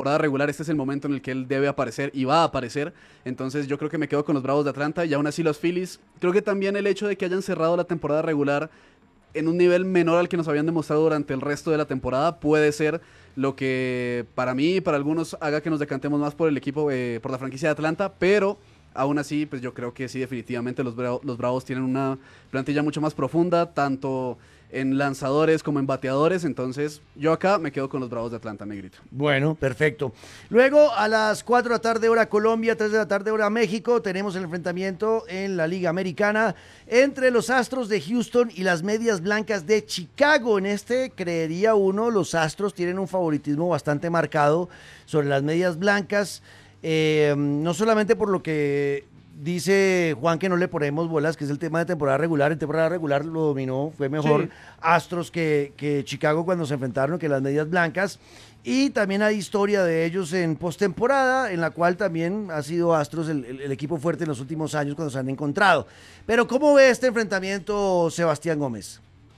temporada regular este es el momento en el que él debe aparecer y va a aparecer. Entonces yo creo que me quedo con los Bravos de Atlanta y aún así los Phillies. Creo que también el hecho de que hayan cerrado la temporada regular en un nivel menor al que nos habían demostrado durante el resto de la temporada puede ser lo que para mí y para algunos haga que nos decantemos más por el equipo, por la franquicia de Atlanta, pero aún así, pues yo creo que sí, definitivamente los Bravos tienen una plantilla mucho más profunda, tanto en lanzadores como en bateadores, entonces yo acá me quedo con los Bravos de Atlanta, Negrito. Bueno, perfecto. Luego a las 4 de la tarde hora Colombia, 3 de la tarde hora México, tenemos el enfrentamiento en la Liga Americana entre los Astros de Houston y las Medias Blancas de Chicago. En este, creería uno, los Astros tienen un favoritismo bastante marcado sobre las Medias Blancas, no solamente por lo que dice Juan que no le ponemos bolas, que es el tema de temporada regular. En temporada regular lo dominó, fue mejor Astros que Chicago cuando se enfrentaron, que las Medias Blancas. Y también hay historia de ellos en postemporada, en la cual también ha sido Astros el equipo fuerte en los últimos años cuando se han encontrado. Pero ¿cómo ve este enfrentamiento, Sebastián Gómez?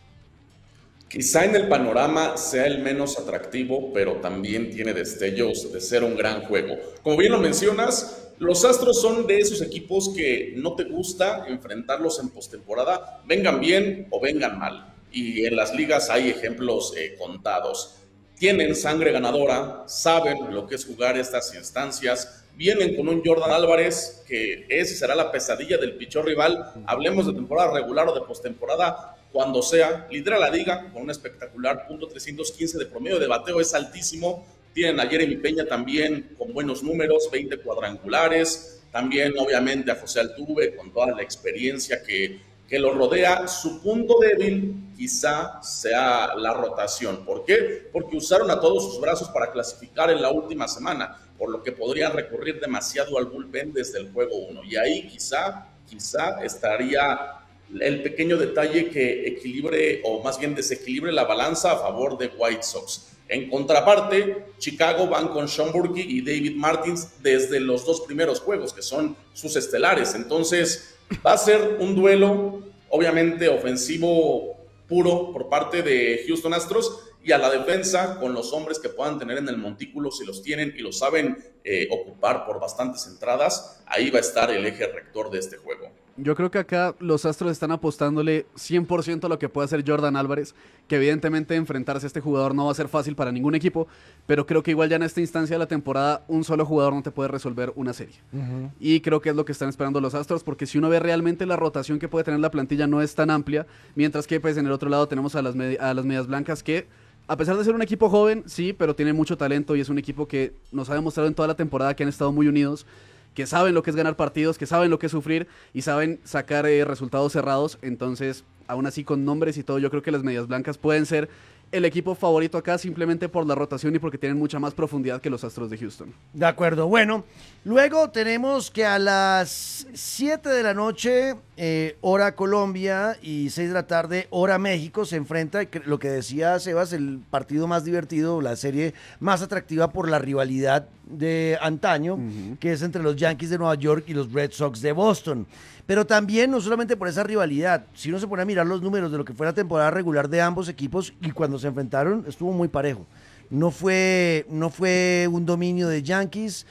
Quizá en el panorama sea el menos atractivo, pero también tiene destellos de ser un gran juego. Como bien lo mencionas, los Astros son de esos equipos que no te gusta enfrentarlos en postemporada, vengan bien o vengan mal. Y en las ligas hay ejemplos contados. Tienen sangre ganadora, saben lo que es jugar estas instancias, vienen con un Jordan Álvarez que es y será la pesadilla del pichón rival, hablemos de temporada regular o de postemporada, cuando sea, lidera la liga con un espectacular .315 de promedio de bateo, es altísimo. Tienen a Jeremy Peña también con buenos números, 20 cuadrangulares, también obviamente a José Altuve con toda la experiencia que lo rodea. Su punto débil quizá sea la rotación. ¿Por qué? Porque usaron a todos sus brazos para clasificar en la última semana, por lo que podrían recurrir demasiado al bullpen desde el juego 1. Y ahí quizá estaría el pequeño detalle que equilibre o más bien desequilibre la balanza a favor de White Sox. En contraparte, Chicago van con Sean Burke y David Martins desde los dos primeros juegos, que son sus estelares. Entonces, va a ser un duelo, obviamente, ofensivo puro por parte de Houston Astros y a la defensa con los hombres que puedan tener en el montículo, si los tienen y lo saben ocupar por bastantes entradas, ahí va a estar el eje rector de este juego. Yo creo que acá los Astros están apostándole 100% a lo que puede hacer Jordan Álvarez, que evidentemente enfrentarse a este jugador no va a ser fácil para ningún equipo, pero creo que igual ya en esta instancia de la temporada un solo jugador no te puede resolver una serie. Y creo que es lo que están esperando los Astros, porque si uno ve realmente la rotación que puede tener la plantilla no es tan amplia, mientras que pues en el otro lado tenemos a las Medias Blancas que, a pesar de ser un equipo joven, sí, pero tiene mucho talento y es un equipo que nos ha demostrado en toda la temporada que han estado muy unidos, que saben lo que es ganar partidos, que saben lo que es sufrir y saben sacar resultados cerrados. Entonces, aún así con nombres y todo, yo creo que las Medias Blancas pueden ser el equipo favorito acá simplemente por la rotación y porque tienen mucha más profundidad que los Astros de Houston. De acuerdo, bueno, luego tenemos que a las 7 de la noche, hora Colombia, y 6 de la tarde, hora México, se enfrenta, lo que decía Sebas, el partido más divertido, la serie más atractiva por la rivalidad de antaño, que es entre los Yankees de Nueva York y los Red Sox de Boston. Pero también, no solamente por esa rivalidad, si uno se pone a mirar los números de lo que fue la temporada regular de ambos equipos, y cuando se enfrentaron estuvo muy parejo. No fue un dominio de Yankees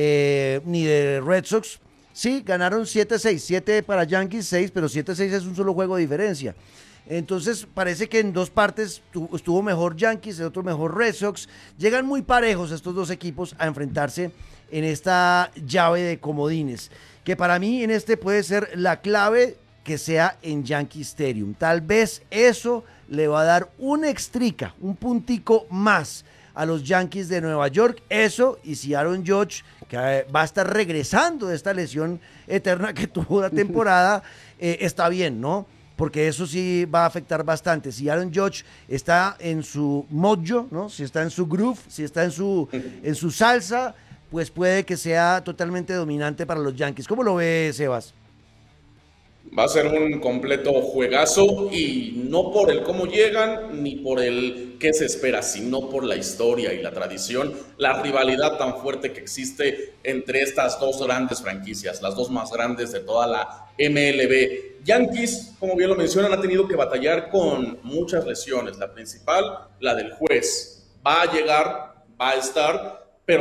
ni de Red Sox. Sí, ganaron 7-6, 7 para Yankees, 6, pero 7-6 es un solo juego de diferencia. Entonces parece que en dos partes estuvo mejor Yankees, en otro mejor Red Sox. Llegan muy parejos estos dos equipos a enfrentarse en esta llave de comodines, que para mí en este puede ser la clave que sea en Yankee Stadium. Tal vez eso le va a dar un extrica, un puntico más a los Yankees de Nueva York. Eso, y si Aaron Judge, que va a estar regresando de esta lesión eterna que tuvo la temporada, está bien, ¿no? Porque eso sí va a afectar bastante. Si Aaron Judge está en su mojo, ¿no? Si está en su groove, si está en su salsa, pues puede que sea totalmente dominante para los Yankees. ¿Cómo lo ve, Sebas? Va a ser un completo juegazo y no por el cómo llegan ni por el qué se espera, sino por la historia y la tradición, la rivalidad tan fuerte que existe entre estas dos grandes franquicias, las dos más grandes de toda la MLB. Yankees, como bien lo mencionan, ha tenido que batallar con muchas lesiones. La principal, la del juez, va a llegar, va a estar,